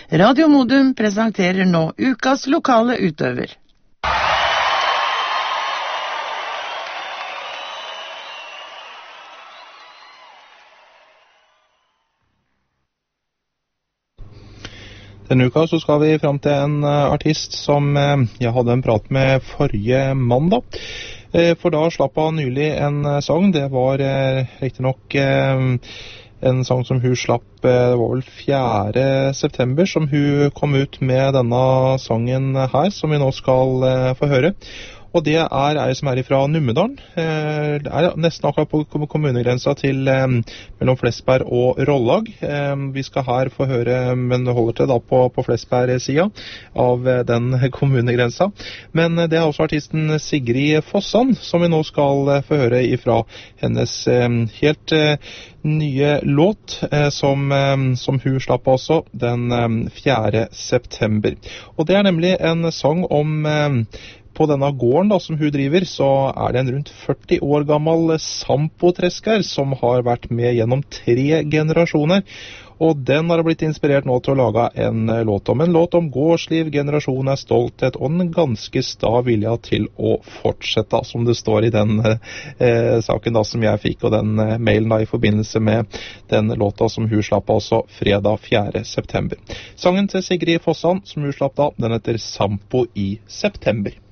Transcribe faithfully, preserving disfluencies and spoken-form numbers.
Radio Modum presenterer nå ukas lokale utøver. Denne uka så skal vi frem til en artist som jeg hadde en prat med forrige mandag. For da slapp han nylig en sang. Det var riktig nok en sang som hun slapp, det var vel fjerde september som hun kom ut med denne sangen her, som vi nå skal få høre. Og det er ei som er fra Numedalen. Det er nesten akkurat på kommunegrensa til mellom Flesberg og Rollag. Vi skal her få høre, men det holder til da på, på Flesberg-siden av den kommunegrensa. Men det er også artisten Sigrid Fossan, som vi nå skal få høre ifra hennes helt nye låt, som, som hun slapp også den fjerde september. Og det er nemlig en sang om på denne gården da, som hun driver, så er det en rundt førti år gammel sampotresker som har vært med gjennom tre generasjoner. Og den har blitt inspirert nå til å lage en låt om. En låt om gårdsliv, generasjon er stolthet og en ganske sta vilja til å fortsette, som det står i den eh, saken da, som jeg fikk, og den eh, mailen da, i forbindelse med den låta som hun slapp altså fredag fjerde september. Sangen til Sigrid Fossan som hun slapp da, den heter Sampo i september.